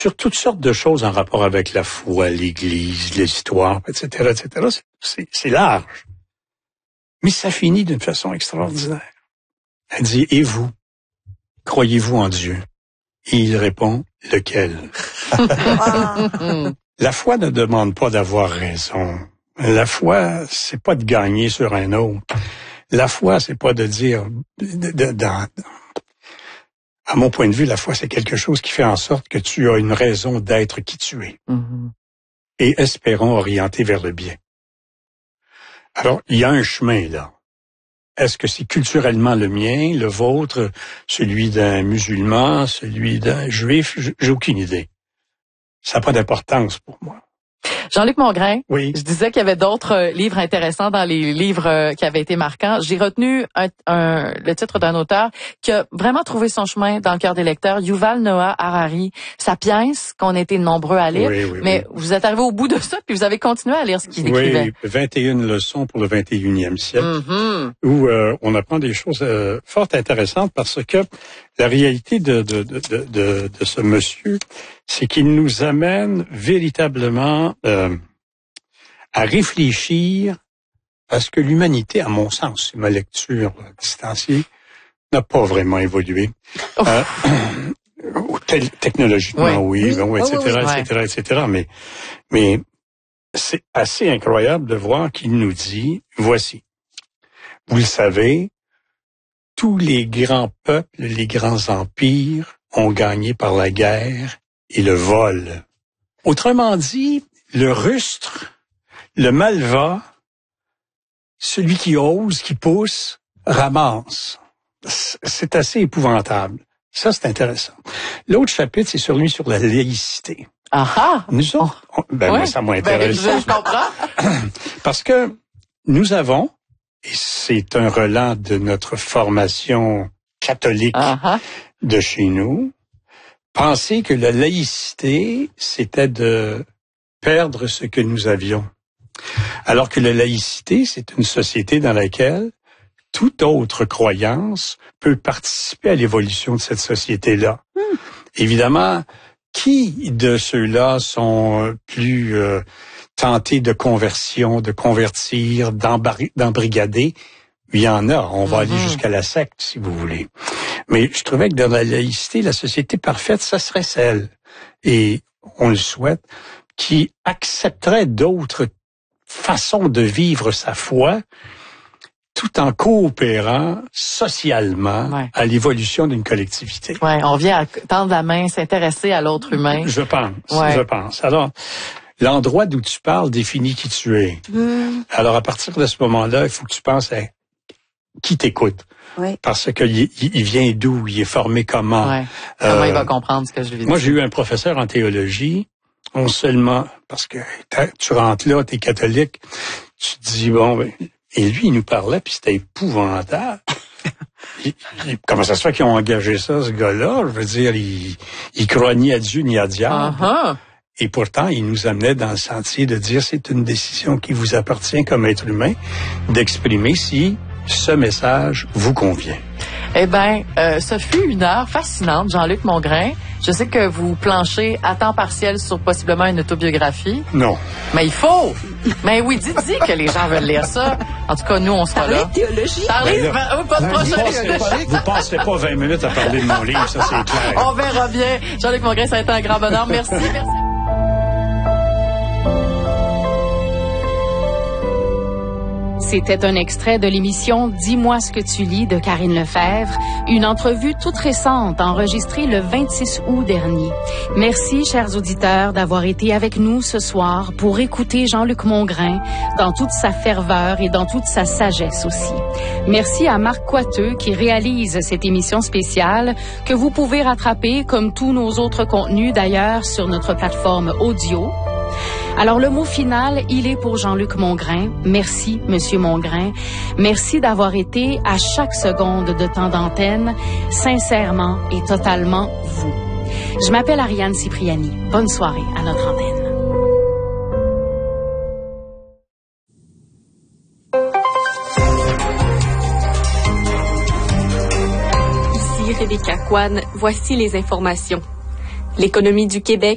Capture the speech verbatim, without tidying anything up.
sur toutes sortes de choses en rapport avec la foi, l'Église, l'histoire, et cetera, et cetera. C'est, c'est large. Mais ça finit d'une façon extraordinaire. Elle dit, et vous, croyez-vous en Dieu? Et il répond, lequel? La foi ne demande pas d'avoir raison. La foi, c'est pas de gagner sur un autre. La foi, c'est pas de dire, de, de, de, à mon point de vue, la foi, c'est quelque chose qui fait en sorte que tu as une raison d'être qui tu es. Mm-hmm. Et espérons orienter vers le bien. Alors, il y a un chemin, là. Est-ce que c'est culturellement le mien, le vôtre, celui d'un musulman, celui d'un juif? J'ai aucune idée. Ça n'a pas d'importance pour moi. Jean-Luc Mongrain, oui. Je disais qu'il y avait d'autres livres intéressants dans les livres qui avaient été marquants. J'ai retenu un, un, le titre d'un auteur qui a vraiment trouvé son chemin dans le cœur des lecteurs, Yuval Noah Harari. Sapiens, qu'on a été nombreux à lire, oui, oui, mais oui. vous êtes arrivé au bout de ça, puis vous avez continué à lire ce qu'il écrivait. Oui, vingt et une leçons pour le vingt et unième siècle, mm-hmm. où euh, on apprend des choses euh, fort intéressantes parce que la réalité de, de, de, de, de, de ce monsieur, c'est qu'il nous amène véritablement euh, à réfléchir à ce que l'humanité, à mon sens, c'est ma lecture là, distanciée, n'a pas vraiment évolué. Oh. Euh, te- technologiquement, oui, oui, bon, et cetera, oh, oui. et cetera, et cetera. Mais, mais c'est assez incroyable de voir qu'il nous dit, voici, vous le savez, tous les grands peuples, les grands empires ont gagné par la guerre et le vol. Autrement dit, le rustre, le malva, celui qui ose, qui pousse, ramasse. C'est assez épouvantable. Ça, c'est intéressant. L'autre chapitre, c'est sur lui, sur la laïcité. Ah ah! Nous autres, on, ben ouais. moi, ça m'intéresse. Ben, je, je comprends. Parce que nous avons, et c'est un relent de notre formation catholique uh-huh. de chez nous, penser que la laïcité, c'était de perdre ce que nous avions. Alors que la laïcité, c'est une société dans laquelle toute autre croyance peut participer à l'évolution de cette société-là. Hmm. Évidemment, qui de ceux-là sont plus euh, tentés de conversion, de convertir, d'embari- d'embrigader? Il y en a. On va mm-hmm. aller jusqu'à la secte, si vous voulez. Mais je trouvais que dans la laïcité, la société parfaite, ça serait celle, et on le souhaite, qui accepterait d'autres façons de vivre sa foi, tout en coopérant socialement ouais. à l'évolution d'une collectivité. Ouais, on vient à tendre la main, s'intéresser à l'autre humain. Je pense, ouais. je pense. Alors, l'endroit d'où tu parles définit qui tu es. Mm. Alors, à partir de ce moment-là, il faut que tu penses à qui t'écoute. Oui. Parce qu'il il vient d'où, il est formé comment. Ouais. Comment euh, il va comprendre ce que je lui dis. Moi, j'ai eu un professeur en théologie, on seulement, parce que tu rentres là, t'es catholique, tu te dis, bon, ben, et lui, il nous parlait, puis c'était épouvantable. il, il, comment ça se fait qu'ils ont engagé ça, ce gars-là? Je veux dire, il, il croit ni à Dieu ni à diable. Uh-huh. Et pourtant, il nous amenait dans le sentier de dire, c'est une décision qui vous appartient comme être humain, d'exprimer si ce message vous convient. Eh bien, euh, ce fut une heure fascinante, Jean-Luc Mongrain. Je sais que vous planchez à temps partiel sur possiblement une autobiographie. Non. Mais il faut. Mais oui, dis-dis que les gens veulent lire ça. En tout cas, nous, on sera parler là. De théologie. Parler ben de... Oh, pas de prochain. Vous passerez pas vingt minutes à parler de mon livre, ça c'est clair. On verra bien. Jean-Luc Mongrain, ça a été un grand bonheur. Merci, merci. C'était un extrait de l'émission Dis-moi ce que tu lis de Karine Lefebvre, une entrevue toute récente enregistrée le vingt-six août dernier. Merci, chers auditeurs, d'avoir été avec nous ce soir pour écouter Jean-Luc Mongrain dans toute sa ferveur et dans toute sa sagesse aussi. Merci à Marc Coiteux qui réalise cette émission spéciale que vous pouvez rattraper comme tous nos autres contenus d'ailleurs sur notre plateforme audio. Alors, le mot final, il est pour Jean-Luc Mongrain. Merci, Monsieur Mongrain. Merci d'avoir été à chaque seconde de temps d'antenne, sincèrement et totalement vous. Je m'appelle Ariane Cipriani. Bonne soirée à notre antenne. Ici Rebecca Kwan. Voici les informations. L'économie du Québec